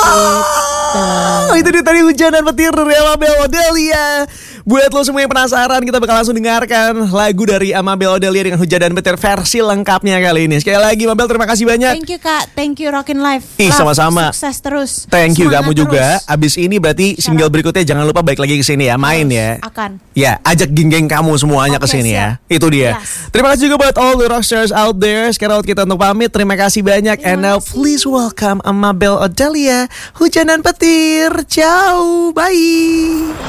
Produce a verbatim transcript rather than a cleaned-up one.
Oh, itu dia tadi Hujan dan Petir dari Amabel Odelia. Buat lo semua yang penasaran, kita bakal langsung dengarkan lagu dari Amabel Odelia dengan Hujan dan Petir versi lengkapnya kali ini. Sekali lagi Mabel, terima kasih banyak. Thank you Kak, thank you Rockin' Life. Ih, sama-sama. Sukses terus. Thank you Semangat kamu juga. terus. Abis ini berarti single berikutnya jangan lupa balik lagi ke sini ya, main ya. Akan. Ya, ajak geng-geng kamu semuanya ke Oke, sini ya. siap. Itu dia. Yes. Terima kasih juga buat all the rockstars out there. Sekarang waktu kita untuk pamit. Terima kasih banyak. Terima And now kasih. please welcome Amabel Odelia, Hujan dan Petir. Ciao, bye.